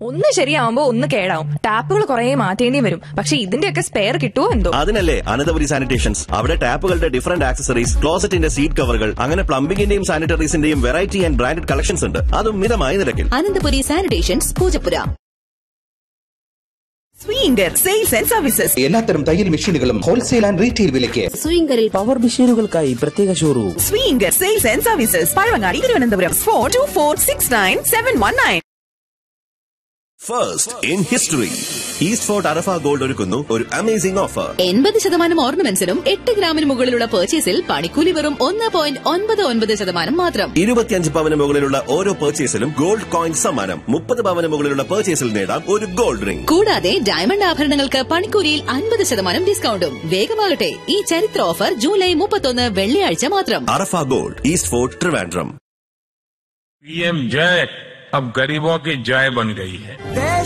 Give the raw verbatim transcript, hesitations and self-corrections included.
ഒന്ന് ശരിയാവുമ്പോ ഒന്ന് കേടാവും. ടാപ്പുകൾ കുറെ മാറ്റേണ്ടി വരും. പക്ഷെ ഇതിന്റെയൊക്കെ സ്പെയർ കിട്ടുമോ എന്തോ. അതിനല്ലേ അനന്തപുരി സാനിറ്റേഷൻസ്. അവിടെ ടാപ്പുകളുടെ ഡിഫറന്റ് ആക്സസറീസ്, ക്ലോസറ്റിന്റെ സീറ്റ് കവറുകൾ, അങ്ങനെ പ്ലംബിംഗിന്റെയും സാനിറ്ററീസിന്റെയും വെറൈറ്റി ആൻഡ് ബ്രാൻഡഡ് കളക്ഷൻസ് ഉണ്ട്. അതും മിതമായ നിരക്കിൽ. Ananthapuri sanitations, Poojappura. സ്വീങ്കർ sales and services. എല്ലാത്തരം തയ്യൽ മെഷീനുകളും ഹോൾസെയിൽ ആൻഡ് റീറ്റെയിൽ വിലയ്ക്ക്. സ്വീങ്കറിൽ പവർ മെഷീനുകൾക്കായി പ്രത്യേക showroom. സ്വീങ്കർ sales and services, Pazhavangadi, Thiruvananthapuram. Four to four six nine seven one nine. First in history, east fort Arafah gold ഒരുക്കുന്നു ഒരു അമേസിംഗ് ഓഫർ. എൺപത് ശതമാനം ഓർണമെന്റ്സിനും എട്ട് ഗ്രാമിന് മുകളിലുള്ള പർച്ചേസിൽ പണിക്കൂലി വെറും ഒന്ന് പോയിന്റ് ഒൻപത് ഒൻപത് ശതമാനം മാത്രം. ഇരുപത്തിയഞ്ച് പവന് മുകളിലുള്ള ഓരോ പർച്ചേസിലും ഗോൾഡ് കോയിൻ സമ്മാനം. മുപ്പത് പവന് മുകളിലുള്ള പർച്ചേസിൽ നേടാം ഒരു ഗോൾഡ് റിംഗ്. കൂടാതെ ഡയമണ്ട് ആഭരണങ്ങൾക്ക് പണിക്കൂലിയിൽ അൻപത് ശതമാനം ഡിസ്കൗണ്ടും. വേഗമാകട്ടെ, ഈ ചരിത്ര ഓഫർ ജൂലൈ മുപ്പത്തൊന്ന് വെള്ളിയാഴ്ച മാത്രം. അറഫ gold, east fort, Trivandrum. PM जय अब गरीबों की जय बन गई है.